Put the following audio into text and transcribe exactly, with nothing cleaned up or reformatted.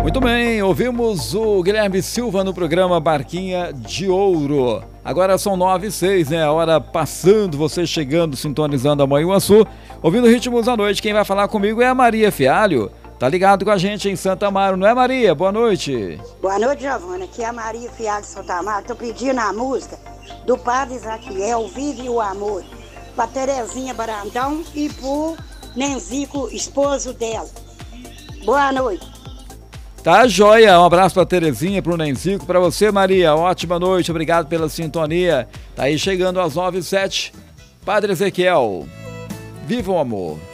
Muito bem, ouvimos o Guilherme Silva no programa Barquinha de Ouro. Agora são nove e seis, né? A hora passando, você chegando, sintonizando a Manhuaçu, ouvindo Ritmos da Noite. Quem vai falar comigo é a Maria Fialho. Tá ligado com a gente em Santa Amaro, não é, Maria? Boa noite. Boa noite, Giovana. Aqui é a Maria Fialho de Santa Amaro. Tô pedindo a música do Padre Zaquiel, Vive o Amor, pra Terezinha Barandão e pro Nenzico, esposo dela. Boa noite. Tá joia, um abraço pra Terezinha, pro Nenzico, pra você, Maria, ótima noite, obrigado pela sintonia. Tá aí chegando às nove e sete, Padre Ezequiel, viva o amor.